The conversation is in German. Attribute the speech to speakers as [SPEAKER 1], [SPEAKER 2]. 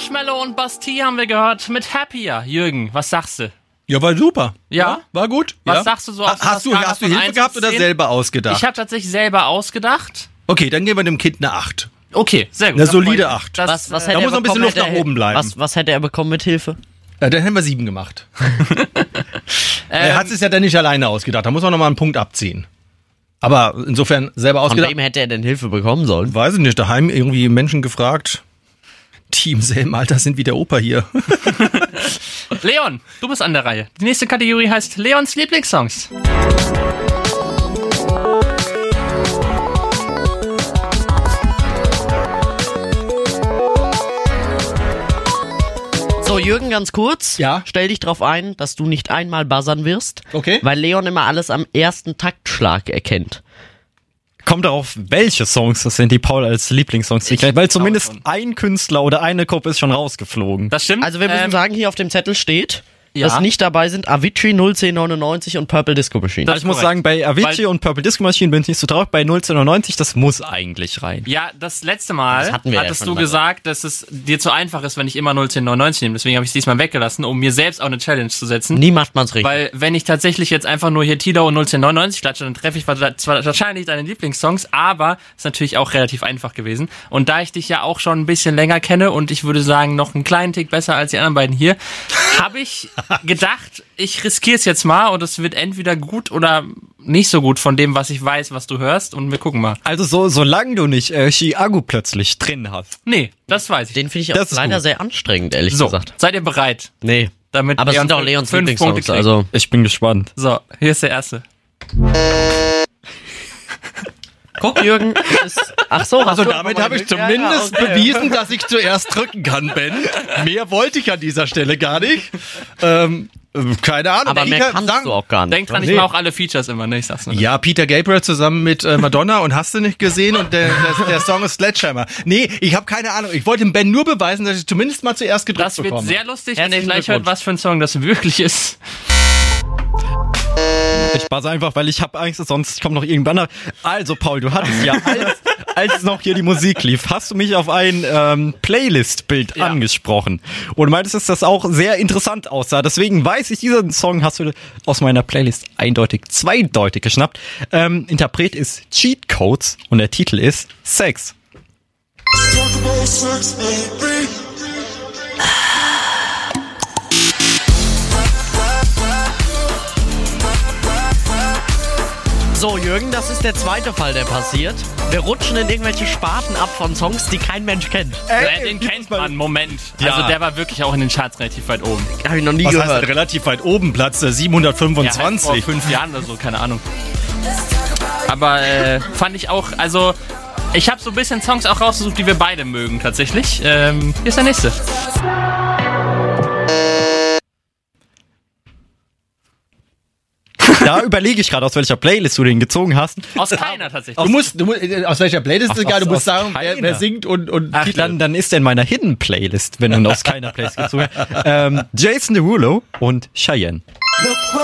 [SPEAKER 1] Marshmallow und Bastille haben wir gehört mit Happier. Jürgen, was sagst du?
[SPEAKER 2] Ja, war super.
[SPEAKER 1] Ja?
[SPEAKER 2] War gut.
[SPEAKER 1] Was
[SPEAKER 2] ja.
[SPEAKER 1] sagst du so auf
[SPEAKER 2] Hast du
[SPEAKER 1] Skala von
[SPEAKER 2] Hilfe
[SPEAKER 1] 1
[SPEAKER 2] gehabt
[SPEAKER 1] bis
[SPEAKER 2] oder
[SPEAKER 1] 10?
[SPEAKER 2] selber ausgedacht?
[SPEAKER 1] Ich habe tatsächlich selber ausgedacht.
[SPEAKER 2] Okay, dann geben wir dem Kind eine 8.
[SPEAKER 1] Okay, sehr gut.
[SPEAKER 2] Eine
[SPEAKER 1] Dann
[SPEAKER 2] solide
[SPEAKER 1] freut mich.
[SPEAKER 2] 8.
[SPEAKER 1] Das,
[SPEAKER 3] Was
[SPEAKER 2] Da
[SPEAKER 3] hätte
[SPEAKER 2] muss noch ein bisschen Luft nach oben bleiben.
[SPEAKER 3] Was hätte er bekommen mit Hilfe?
[SPEAKER 2] Dann hätten wir 7 gemacht. Er hat es ja dann nicht alleine ausgedacht. Da muss man noch mal einen Punkt abziehen. Aber insofern selber
[SPEAKER 3] Von
[SPEAKER 2] ausgedacht.
[SPEAKER 3] wem hätte er denn Hilfe bekommen sollen?
[SPEAKER 2] Weiß ich nicht. Daheim irgendwie Menschen gefragt, die im selben Alter sind wie der Opa hier.
[SPEAKER 1] Leon, du bist an der Reihe. Die nächste Kategorie heißt Leons Lieblingssongs.
[SPEAKER 3] So, Jürgen, ganz kurz.
[SPEAKER 2] Ja?
[SPEAKER 3] Stell dich drauf ein, dass du nicht einmal buzzern wirst.
[SPEAKER 2] Okay.
[SPEAKER 3] Weil Leon immer alles am ersten Taktschlag erkennt.
[SPEAKER 4] Kommt darauf, welche Songs das sind, die Paul als Lieblingssongs kennt, weil zumindest
[SPEAKER 1] schon.
[SPEAKER 4] ein Künstler oder eine Gruppe ist schon rausgeflogen.
[SPEAKER 1] Das stimmt.
[SPEAKER 3] Also wir müssen sagen, hier auf dem Zettel steht,
[SPEAKER 1] Ja.
[SPEAKER 3] dass nicht dabei sind Avicii 01099 und Purple Disco Machine.
[SPEAKER 1] Das-
[SPEAKER 4] Also ich muss
[SPEAKER 1] korrekt.
[SPEAKER 4] sagen, bei Avicii
[SPEAKER 1] Weil-
[SPEAKER 4] und Purple Disco Machine bin ich nicht so traurig, bei 1990, das muss eigentlich rein.
[SPEAKER 1] Ja, das letzte Mal
[SPEAKER 3] Das hatten wir ja
[SPEAKER 1] hattest
[SPEAKER 3] schon
[SPEAKER 1] du
[SPEAKER 3] mal.
[SPEAKER 1] gesagt, dass es dir zu einfach ist, wenn ich immer 01099 nehme. Deswegen habe ich es diesmal weggelassen, um mir selbst auch eine Challenge zu setzen.
[SPEAKER 3] Nie macht man's richtig.
[SPEAKER 1] Weil wenn ich tatsächlich jetzt einfach nur hier Tilo und 01099 klatsche, dann treffe ich zwar wahrscheinlich deine Lieblingssongs, aber ist natürlich auch relativ einfach gewesen. Und da ich dich ja auch schon ein bisschen länger kenne und ich würde sagen, noch einen kleinen Tick besser als die anderen beiden hier, habe ich gedacht, ich riskiere es jetzt mal und es wird entweder gut oder nicht so gut von dem, was ich weiß, was du hörst und wir gucken mal.
[SPEAKER 4] Also solange du nicht Chiago plötzlich drin hast.
[SPEAKER 1] Nee, das weiß ich.
[SPEAKER 3] Den finde ich auch
[SPEAKER 4] Das ist
[SPEAKER 3] leider
[SPEAKER 4] gut.
[SPEAKER 3] sehr anstrengend, ehrlich
[SPEAKER 1] So,
[SPEAKER 3] gesagt.
[SPEAKER 1] seid ihr bereit?
[SPEAKER 3] Nee.
[SPEAKER 1] Damit
[SPEAKER 3] Aber es
[SPEAKER 1] Leon
[SPEAKER 3] sind auch Leons
[SPEAKER 1] 5 Punkte
[SPEAKER 3] Lieblingssongs,
[SPEAKER 1] kriegt.
[SPEAKER 3] also...
[SPEAKER 4] Ich bin gespannt.
[SPEAKER 1] So, hier ist der erste.
[SPEAKER 3] Guck, Jürgen, es ist... Ach so, hast
[SPEAKER 2] Also
[SPEAKER 3] du
[SPEAKER 2] damit
[SPEAKER 3] aber
[SPEAKER 2] habe ich
[SPEAKER 3] Glück? Ja,
[SPEAKER 2] zumindest
[SPEAKER 3] ja, okay.
[SPEAKER 2] bewiesen, dass ich zuerst drücken kann, Ben. Mehr wollte ich an dieser Stelle gar nicht. Keine Ahnung.
[SPEAKER 3] Aber
[SPEAKER 2] Der
[SPEAKER 3] mehr
[SPEAKER 2] Ika
[SPEAKER 3] kannst
[SPEAKER 2] sagen-
[SPEAKER 3] du auch gar nicht.
[SPEAKER 1] Denk dran, ich
[SPEAKER 2] Nee.
[SPEAKER 1] mache auch alle Features immer, ne? Ich sag's nur.
[SPEAKER 2] Ja, Peter Gabriel zusammen mit Madonna und hast du nicht gesehen und der Song ist Sledgehammer. Nee, ich habe keine Ahnung. Ich wollte dem Ben nur beweisen, dass ich zumindest mal zuerst gedrückt
[SPEAKER 1] Das wird
[SPEAKER 2] bekomme.
[SPEAKER 1] sehr lustig, wenn ihr
[SPEAKER 3] Herzlichen
[SPEAKER 1] gleich hört,
[SPEAKER 3] Glückwunsch.
[SPEAKER 1] was für ein Song das wirklich ist.
[SPEAKER 4] Ich buzz einfach, weil ich habe Angst, sonst kommt noch irgendwann nach. Also Paul, du hattest ja, als noch hier die Musik lief, hast du mich auf ein Playlist-Bild
[SPEAKER 1] Ja.
[SPEAKER 4] angesprochen. Und meintest, dass das auch sehr interessant aussah. Deswegen weiß ich, diesen Song hast du aus meiner Playlist eindeutig zweideutig geschnappt. Interpret ist Cheat Codes und der Titel ist Sex.
[SPEAKER 3] So, Jürgen, das ist der zweite Fall, der passiert. Wir rutschen in irgendwelche Sparten ab von Songs, die kein Mensch kennt.
[SPEAKER 1] Den kennt man, Moment.
[SPEAKER 4] Ja.
[SPEAKER 1] Also der war wirklich auch in den Charts relativ weit oben.
[SPEAKER 3] Habe ich noch nie
[SPEAKER 2] Was heißt
[SPEAKER 3] gehört.
[SPEAKER 2] denn relativ weit oben? Platz
[SPEAKER 1] Ja, halt
[SPEAKER 2] 725.
[SPEAKER 1] vor 5 Jahren oder so, keine Ahnung. Aber fand ich auch, also ich habe so ein bisschen Songs auch rausgesucht, die wir beide mögen tatsächlich. Hier ist der nächste.
[SPEAKER 4] Da überlege ich gerade, aus welcher Playlist du den gezogen hast.
[SPEAKER 1] Aus keiner tatsächlich.
[SPEAKER 2] Du musst, aus welcher Playlist ist egal, du musst
[SPEAKER 4] aus
[SPEAKER 2] sagen, wer
[SPEAKER 4] keiner.
[SPEAKER 2] singt und
[SPEAKER 4] Ach,
[SPEAKER 2] Titel.
[SPEAKER 4] dann ist er in meiner Hidden Playlist, wenn du ihn aus keiner Playlist gezogen hast. Jason Derulo und Cheyenne.